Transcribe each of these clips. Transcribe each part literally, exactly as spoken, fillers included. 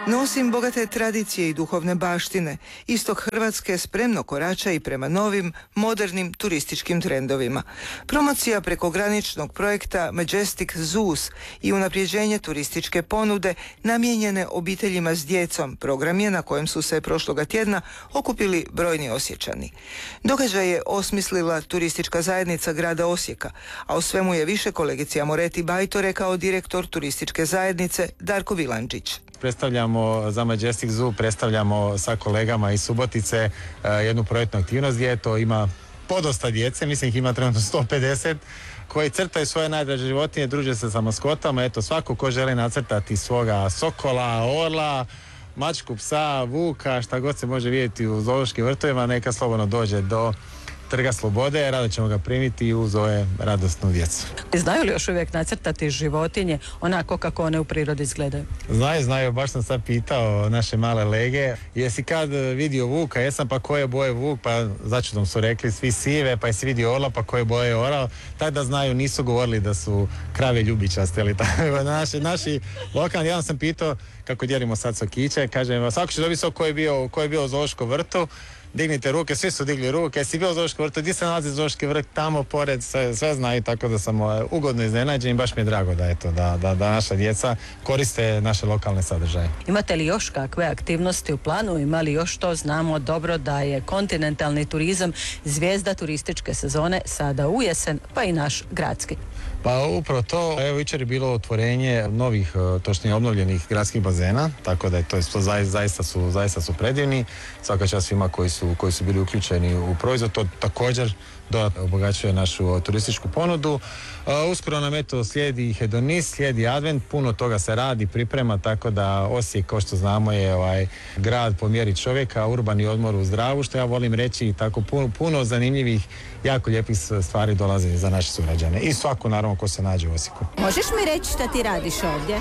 No osim bogate tradicije i duhovne baštine, istok Hrvatske spremno korača i prema novim, modernim turističkim trendovima. Promocija prekograničnog projekta Majestic Zoos i unapređenje turističke ponude namijenjene obiteljima s djecom program je na kojem su se prošloga tjedna okupili brojni Osječani. Događaj je osmislila turistička zajednica grada Osijeka, a o svemu je više kolegici Amoreti Bajto rekao direktor turističke zajednice Darko Vilandžić. Predstavljamo za Majestic Zoo, predstavljamo sa kolegama iz Subotice jednu projektnu aktivnost gdje to ima podosta djece, mislim ih ima trenutno sto pedeset, koji crtaju svoje najdraže životinje, druže se sa maskotama. Eto, svako ko želi nacrtati svoga sokola, orla, mačku, psa, vuka, šta god se može vidjeti u zoološkim vrtovima, neka slobodno dođe do Trga Slobode, rado ćemo ga primiti uz ove radosnu djecu. Znaju li još uvijek nacrtati životinje onako kako one u prirodi izgledaju? Znaju, znaju, baš sam sad pitao naše male lege, jesi kad vidio vuka, jesam, pa koje boje vuk, pa začudom su rekli svi sive, pa jesi vidio orla, pa koje boje orao, tako da znaju, nisu govorili da su krave ljubičaste ili tako. Naši, naši lokalni, jedan sam pitao kako dijelimo sad sokiće, kažem, svako će dobiti sok koji je bio, koji je bio u zoološkom vrtu, dignite ruke, svi su digli ruke, jesi bio u zoološkom vrtu, gdje se nalazi zoološki vrt, tamo pored, sve, sve znaju, tako da sam ugodno iznenađen i baš mi je drago da, eto, da, da, da naša djeca koriste naše lokalne sadržaje. Imate li još kakve aktivnosti u planu? Ima li još to? Znamo dobro da je kontinentalni turizam zvijezda turističke sezone sada u jesen, pa i naš gradski. Pa upravo to, evo jučer je bilo otvorenje novih, točnije obnovljenih gradskih bazena, tako da je to, to zaista, zaista, su, zaista su predivni. Svaka čast svima koji su, koji su bili uključeni u proizvod, to također dodatno obogaćuje našu turističku ponudu. Uh, uskoro nam eto slijedi hedonist, slijedi advent, puno toga se radi, priprema, tako da Osijek, kao što znamo, je ovaj grad po mjeri čovjeka, urbani odmor u zdravu, što ja volim reći, i tako puno, puno zanimljivih, jako lijepih stvari dolazi za naše sugrađane i svaku naravno ko se nađe u Osijeku. Možeš mi reći šta ti radiš ovdje?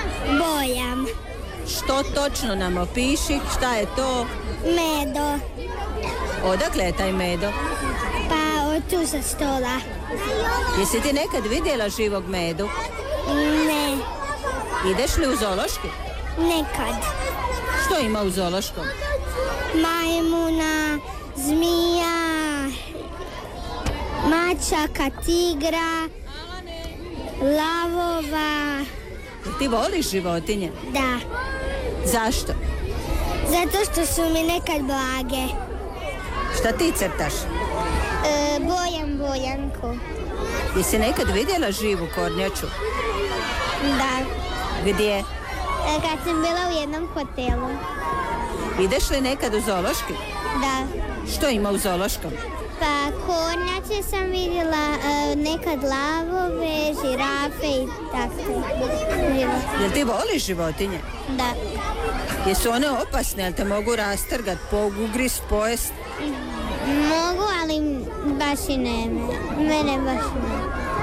Bojam. Što točno nam opiši, šta je to? Medo. Odakle je taj medo? Pa od tu sa stola. Jesi ti nekad vidjela živog medu? Ne. Ideš li u zoološki? Nekad. Što ima u zoološkom? Majmuna, zmija, mačaka, tigra, lavova. Ti voliš životinje? Da. Zašto? Zato što su mi nekad blage. Šta ti crtaš? E, bojam bojanku. Jesi nekad vidjela živu kornjaču? Da. Gdje? E, kad sam bila u jednom hotelu. Ideš li nekad u zoološki? Da. Što ima u zoološkom? Pa kornjače sam vidjela, e, nekad lavove, žirafe i tako. Jel ti voliš životinje? Da. Jesu one opasne, jel te mogu rastrgat, pogrizt, pojest? Mogu, ali baš i ne. Mene baš ne.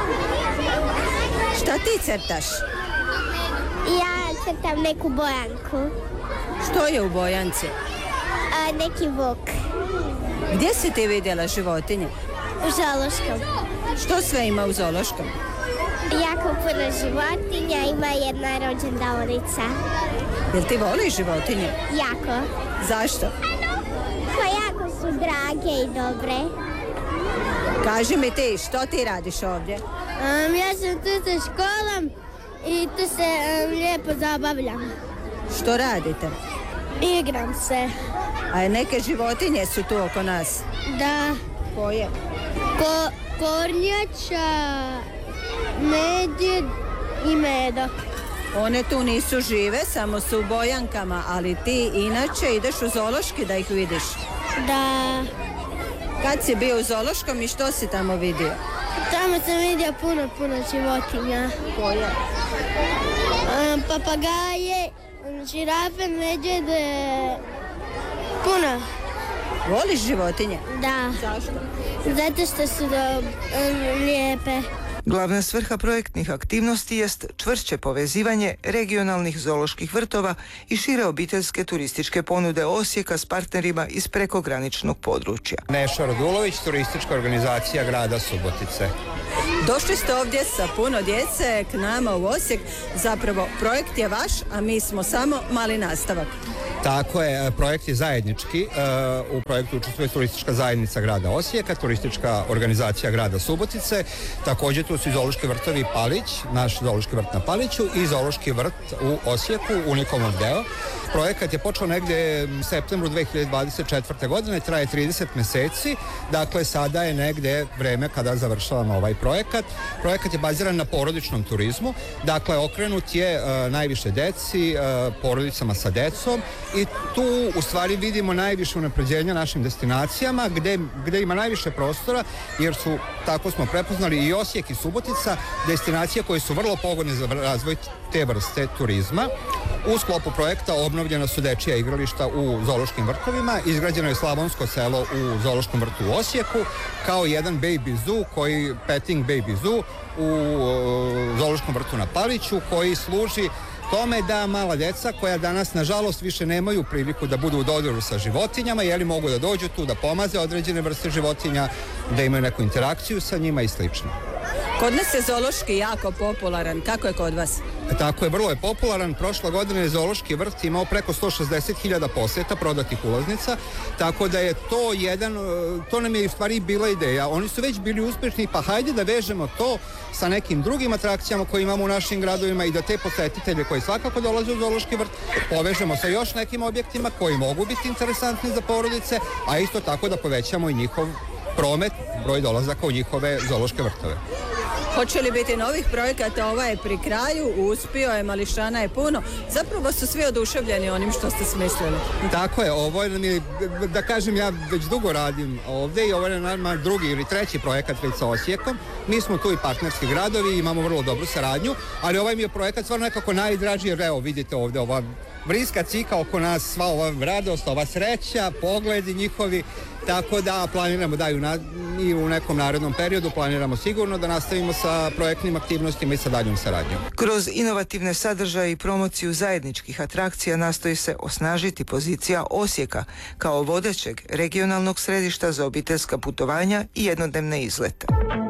Šta ti crtaš? Ja crtam neku bojanku. Što je u bojanci? A, neki vuk. Gdje si ti vidjela životinje? U zoološkom. Što sve ima u zoološkom? Jako puno životinja, ima jedna rođendavnica. Jel ti voliš životinje? Jako. Zašto? Pa jako su drage i dobre. Kaži mi ti, što ti radiš ovdje? Um, ja sam tu sa školom i tu se um, lijepo zabavljam. Što radite? Igram se. A neke životinje su tu oko nas. Da. Koje? Ko, kornjača, medvjed i medo. One tu nisu žive, samo su u bojankama, ali ti inače ideš u zoološki da ih vidiš. Da. Kad si bio u zoološkom i što si tamo vidio? Tamo sam vidio puno, puno životinja. Koje? Um, papagaje, žirafe, medvjede, puno. Voliš životinje? Da. Zašto? Zato što su do, um, lijepe. Glavna svrha projektnih aktivnosti jest čvršće povezivanje regionalnih zooloških vrtova i šire obiteljske turističke ponude Osijeka s partnerima iz prekograničnog područja. Neša Radulović, turistička organizacija grada Subotice. Došli ste ovdje sa puno djece k nama u Osijek. Zapravo, projekt je vaš, a mi smo samo mali nastavak. Tako je, projekt je zajednički. U projektu učestvuje turistička zajednica grada Osijeka, turistička organizacija grada Subotice. Također tu su i zoološki vrtovi Palić, naš zoološki vrt na Paliću i zoološki vrt u Osijeku, Unikomov deo. Projekat je počeo negde u septembru dve hiljade dvadeset četvrte. godine, traje trideset meseci, dakle sada je negde vreme kada završavamo ovaj projekat. Projekat je baziran na porodičnom turizmu, dakle okrenut je uh, najviše deci, uh, porodicama sa decom i tu u stvari vidimo najviše unapređenja našim destinacijama gde, gde ima najviše prostora jer su, tako smo prepoznali, i Osijek i Subotica destinacije koje su vrlo pogodne za razvoj te vrste turizma. U sklopu projekta obnovljena su dečija igrališta u zoološkim vrtovima, izgrađeno je Slavonsko selo u zoološkom vrtu u Osijeku, kao jedan baby zoo, koji, petting baby zoo u uh, zoološkom vrtu na Paliću, koji služi tome da mala deca koja danas nažalost više nemaju priliku da budu u dodiru sa životinjama, jeli mogu da dođu tu da pomaze određene vrste životinja, da imaju neku interakciju sa njima i slično. Kod nas je zoološki jako popularan. Kako je kod vas? Tako je, vrlo je popularan. Prošle godine je zoološki vrt imao preko sto šezdeset hiljada poseta prodatih ulaznica, tako da je to jedan, to nam je u stvari bila ideja. Oni su već bili uspešni, pa hajde da vežemo to sa nekim drugim atrakcijama koje imamo u našim gradovima i da te posetitelje koji svakako dolaze u zoološki vrt povežemo sa još nekim objektima koji mogu biti interesantni za porodice, a isto tako da povećamo i njihov promet, broj dolazaka u njihove zoološke vrtove. Hoće li biti novih projekata? Ovaj je pri kraju, uspio je, mališana je puno. Zapravo su svi oduševljeni onim što ste smislili. Tako je, ovo je, nam je, da kažem, ja već dugo radim ovde i ovo je nama drugi ili treći projekat već sa Osijekom. Mi smo tu i partnerski gradovi, imamo vrlo dobru saradnju, ali ovaj mi je projekat stvarno nekako najdraži, jer evo vidite ovde ova vriska cika oko nas, sva ova radost, ova sreća, pogledi njihovi, tako da planiramo da i u nekom narednom periodu planiramo sigurno da nastavimo sa projektnim aktivnostima i sa daljom saradnjom. Kroz inovativne sadržaje i promociju zajedničkih atrakcija nastoji se osnažiti pozicija Osijeka kao vodećeg regionalnog središta za obiteljska putovanja i jednodnevne izlete.